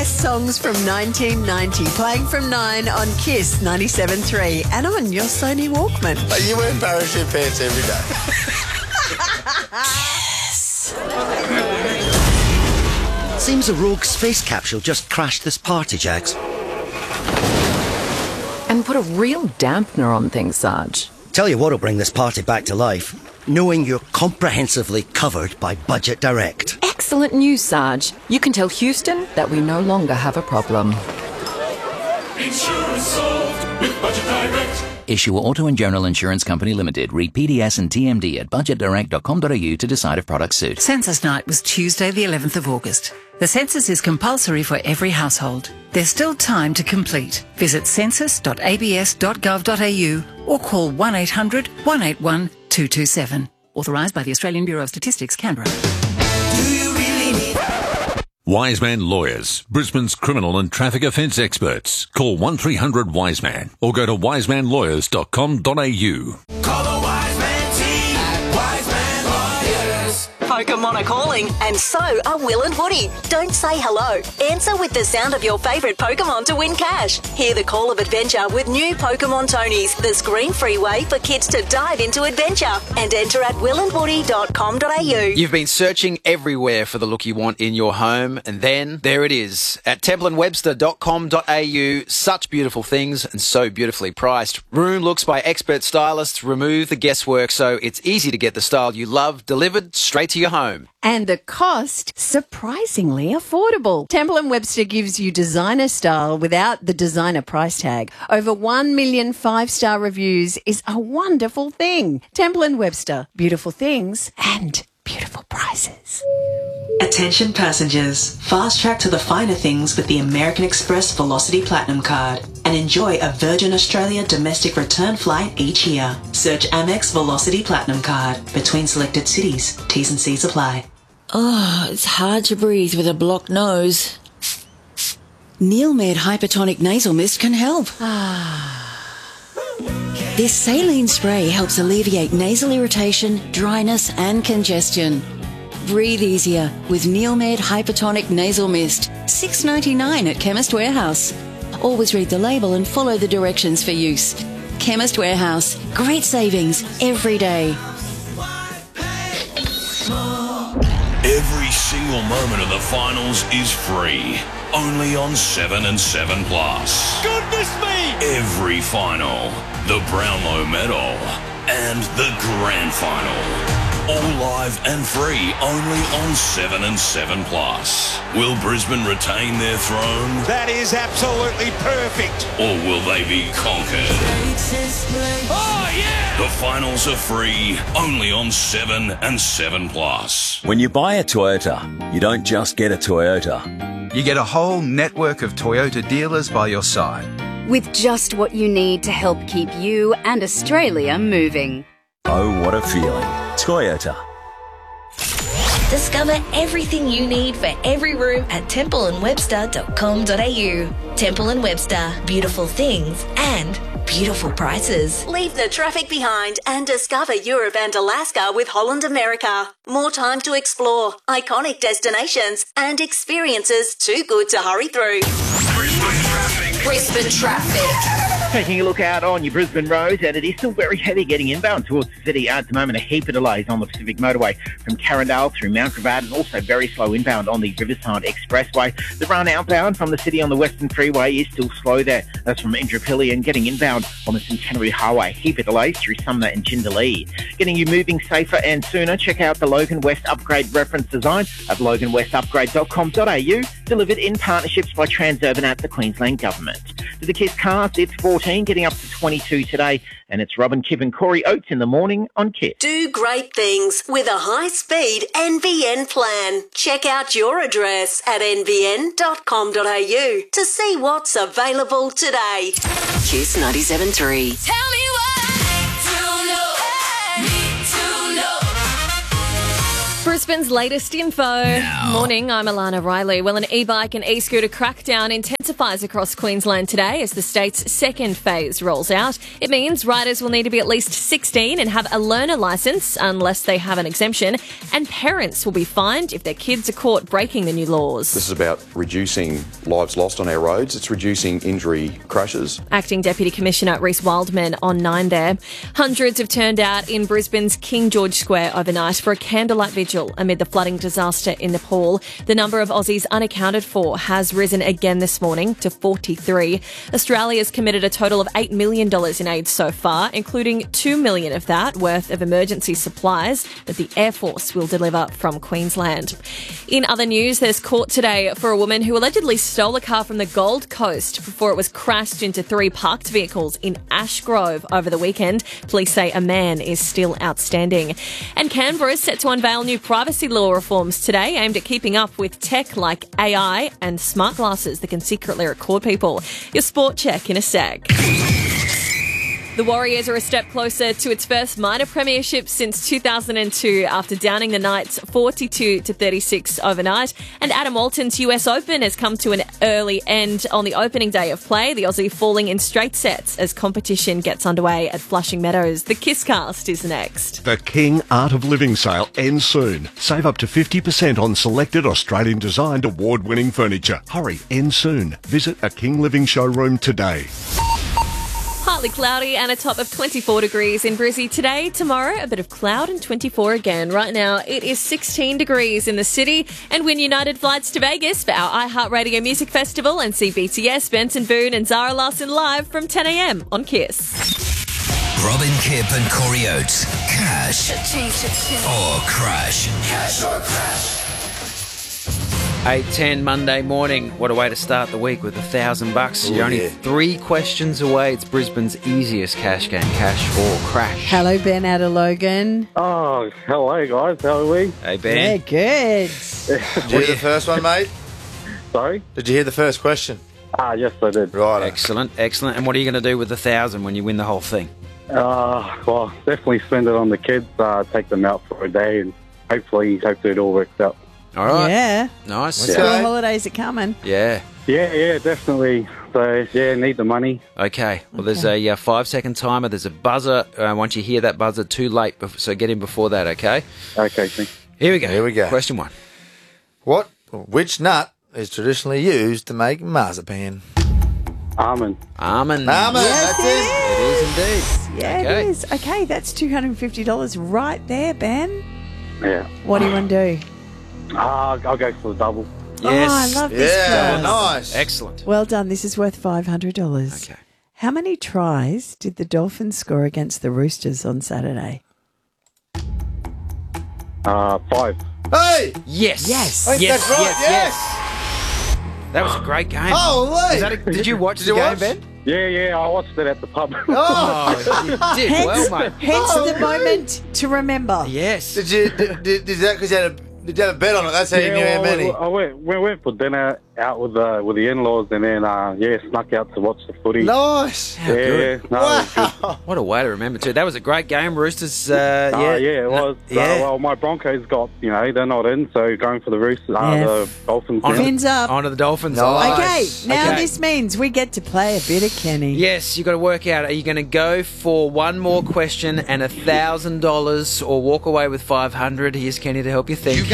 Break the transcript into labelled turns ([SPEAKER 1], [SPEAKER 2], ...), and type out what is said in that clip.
[SPEAKER 1] best songs from 1990, playing from 9 on KISS 97.3 and on your Sony Walkman.
[SPEAKER 2] You wear parachute pants every day.
[SPEAKER 3] Seems a rogue space capsule just crashed this party, Jax.
[SPEAKER 4] And put a real dampener on things, Sarge.
[SPEAKER 3] Tell you what'll bring this party back to life. Knowing you're comprehensively covered by Budget Direct.
[SPEAKER 4] Excellent news, Sarge. You can tell Houston that we no longer have a problem.
[SPEAKER 5] Insurance solved with Budget Direct.
[SPEAKER 6] Issue Auto and General Insurance Company Limited. Read PDS and TMD at budgetdirect.com.au to decide if products suit.
[SPEAKER 7] Census night was Tuesday the 11th of August. The census is compulsory for every household. There's still time to complete. Visit census.abs.gov.au or call 1800 181 227. Authorised by the Australian Bureau of Statistics, Canberra.
[SPEAKER 5] Wiseman Lawyers, Brisbane's criminal and traffic offence experts. Call 1300 Wiseman or go to wisemanlawyers.com.au.
[SPEAKER 8] Call the Wiseman team at Wiseman Lawyers.
[SPEAKER 9] Pokemon are calling, and so are Will and Woody. Don't say hello. Answer with the sound of your favourite Pokemon to win cash. Hear the call of adventure with new Pokemon Tonys, the screen-free way for kids to dive into adventure. And enter at willandwoody.com.au.
[SPEAKER 10] You've been searching everywhere for the look you want in your home, and then there it is at templeandwebster.com.au. Such beautiful things and so beautifully priced. Room looks by expert stylists remove the guesswork, so it's easy to get the style you love delivered straight to your home.
[SPEAKER 1] And the cost, surprisingly affordable. Temple & Webster gives you designer style without the designer price tag. Over 1 million 5-star reviews is a wonderful thing. Temple & Webster, beautiful things and beautiful prices.
[SPEAKER 11] Attention passengers, fast track to the finer things with the American Express Velocity Platinum Card and enjoy a Virgin Australia domestic return flight each year. Search Amex Velocity Platinum Card between selected cities. T's and C's apply.
[SPEAKER 12] Oh, it's hard to breathe with a blocked nose. Neilmed Hypertonic Nasal Mist can help. This saline spray helps alleviate nasal irritation, dryness and congestion. Breathe easier with Neilmed Hypertonic Nasal Mist. $6.99 at Chemist Warehouse. Always read the label and follow the directions for use. Chemist Warehouse. Great savings every day.
[SPEAKER 5] Every single moment of the finals is free. Only on 7 and 7 Plus.
[SPEAKER 8] Goodness me!
[SPEAKER 5] Every final, the Brownlow Medal, and the Grand Final. All live and free, only on 7 and 7 Plus. Will Brisbane retain their throne?
[SPEAKER 8] That is absolutely perfect.
[SPEAKER 5] Or will they be conquered?
[SPEAKER 8] Oh, yeah!
[SPEAKER 5] The finals are free, only on 7 and 7 Plus.
[SPEAKER 13] When you buy a Toyota, you don't just get a Toyota.
[SPEAKER 14] You get a whole network of Toyota dealers by your side.
[SPEAKER 15] With just what you need to help keep you and Australia moving.
[SPEAKER 13] Oh, what a feeling. Toyota.
[SPEAKER 16] Discover everything you need for every room at templeandwebster.com.au. Temple & Webster. Beautiful things and beautiful prices.
[SPEAKER 9] Leave the traffic behind and discover Europe and Alaska with Holland America. More time to explore, iconic destinations and experiences too good to hurry through.
[SPEAKER 16] Brisbane traffic.
[SPEAKER 17] Taking a look out on your Brisbane roads, and it is still very heavy getting inbound towards the city at the moment. A heap of delays on the Pacific Motorway from Carindale through Mount Gravatt, and also very slow inbound on the Riverside Expressway. The run outbound from the city on the Western Freeway is still slow there. That's from Indooroopilly, and getting inbound on the Centenary Highway. Heap of delays through Sumner and Jindalee. Getting you moving safer and sooner, check out the Logan West Upgrade reference design at loganwestupgrade.com.au, delivered in partnerships by Transurban at the Queensland Government. To the KISS cast, it's 14, getting up to 22 today, and it's Robin, Kip and Corey Oates in the morning on KISS.
[SPEAKER 9] Do great things with a high-speed NBN plan. Check out your address at nbn.com.au to see what's available today.
[SPEAKER 1] KISS 97.3.
[SPEAKER 16] Tell me what to know. Need to know.
[SPEAKER 18] Brisbane's latest info. Morning, I'm Alana Riley. Well, an e-bike and e-scooter crackdown intensifies across Queensland today as the state's second phase rolls out. It means riders will need to be at least 16 and have a learner licence unless they have an exemption, and parents will be fined if their kids are caught breaking the new laws.
[SPEAKER 19] This is about reducing lives lost on our roads. It's reducing injury crashes.
[SPEAKER 18] Acting Deputy Commissioner Reece Wildman on 9 there. Hundreds have turned out in Brisbane's King George Square overnight for a candlelight vigil amid the flooding disaster in Nepal. The number of Aussies unaccounted for has risen again this morning to 43. Australia's committed a total of $8 million in aid so far, including $2 million of that worth of emergency supplies that the Air Force will deliver from Queensland. In other news, there's court today for a woman who allegedly stole a car from the Gold Coast before it was crashed into 3 parked vehicles in Ashgrove over the weekend. Police say a man is still outstanding. And Canberra is set to unveil new privacy law reforms today aimed at keeping up with tech like AI and smart glasses that can secretly record people. Your sport check in a sec. The Warriors are a step closer to its first minor premiership since 2002 after downing the Knights 42-36 overnight. And Adam Walton's US Open has come to an early end on the opening day of play, the Aussie falling in straight sets as competition gets underway at Flushing Meadows. The Kisscast is next.
[SPEAKER 20] The King Art of Living sale ends soon. Save up to 50% on selected Australian-designed award-winning furniture. Hurry, ends soon. Visit a King Living showroom today.
[SPEAKER 18] Partly cloudy and a top of 24 degrees in Brizzy today. Tomorrow, a bit of cloud and 24 again. Right now, it is 16 degrees in the city. And win United flights to Vegas for our iHeartRadio Music Festival and see BTS, Benson Boone and Zara Larsson live from 10 a.m. on KISS.
[SPEAKER 5] Robin Kipp and Corey Oates. Cash or crash. Cash or crash.
[SPEAKER 10] 8:10 Monday morning. What a way to start the week with $1,000. You're only 3 questions away. It's Brisbane's easiest cash game, cash or crash.
[SPEAKER 1] Hello, Ben Adalogan.
[SPEAKER 21] Oh, hello, guys. How are we?
[SPEAKER 10] Hey, Ben.
[SPEAKER 1] Yeah, good.
[SPEAKER 2] Did you hear the first one, mate?
[SPEAKER 21] Sorry?
[SPEAKER 2] Did you hear the first question?
[SPEAKER 21] Yes, I did.
[SPEAKER 2] Right.
[SPEAKER 10] Excellent, excellent. And what are you going to do with the 1,000 when you win the whole thing?
[SPEAKER 21] Well, definitely spend it on the kids, take them out for a day, and hopefully it all works out.
[SPEAKER 10] All right.
[SPEAKER 1] Yeah.
[SPEAKER 10] Nice.
[SPEAKER 1] School holidays are coming.
[SPEAKER 10] Yeah.
[SPEAKER 21] Yeah, definitely. So, need the money.
[SPEAKER 10] Okay. Well, there's a 5-second timer. There's a buzzer. Once you hear that buzzer, too late. So get in before that, okay?
[SPEAKER 21] Okay, thanks.
[SPEAKER 10] Here we go. Question 1.
[SPEAKER 2] Which nut is traditionally used to make marzipan?
[SPEAKER 21] Almond.
[SPEAKER 10] Almond.
[SPEAKER 2] That's it.
[SPEAKER 10] It is indeed.
[SPEAKER 1] Yeah,
[SPEAKER 10] Okay.
[SPEAKER 1] it is. Okay, that's $250 right there, Ben.
[SPEAKER 21] Yeah.
[SPEAKER 1] What do you want to do?
[SPEAKER 21] I'll go for the double.
[SPEAKER 10] Yes.
[SPEAKER 1] Oh, I love this prize.
[SPEAKER 2] Nice.
[SPEAKER 10] Excellent.
[SPEAKER 1] Well done. This is worth $500.
[SPEAKER 10] Okay.
[SPEAKER 1] How many tries did the Dolphins score against the Roosters on Saturday?
[SPEAKER 21] 5.
[SPEAKER 2] Hey!
[SPEAKER 10] Yes.
[SPEAKER 1] Yes.
[SPEAKER 2] Hey,
[SPEAKER 10] Yes.
[SPEAKER 2] that's right,
[SPEAKER 10] Yes. That was a great game.
[SPEAKER 2] Holy!
[SPEAKER 10] Did you watch the game, Ben?
[SPEAKER 21] Yeah, I watched it at the pub.
[SPEAKER 10] Oh, you did well, mate.
[SPEAKER 1] Hence the moment to remember.
[SPEAKER 10] Yes.
[SPEAKER 2] Did that because you had a bet on it? That's how you knew how many.
[SPEAKER 21] I went for dinner out with the in-laws, and then snuck out to watch the footy.
[SPEAKER 2] Nice.
[SPEAKER 21] Yeah, it was good.
[SPEAKER 10] What a way to remember too. That was a great game, Roosters.
[SPEAKER 21] It was. Well, my Broncos got, they're not in, so going for the Roosters, the Dolphins.
[SPEAKER 1] Fins up.
[SPEAKER 10] On to the Dolphins.
[SPEAKER 1] Okay, now this means we get to play a bit of Kenny.
[SPEAKER 10] Yes, you've got to work out, are you going to go for one more question and $1,000 or walk away with $500? Here's Kenny to help you think.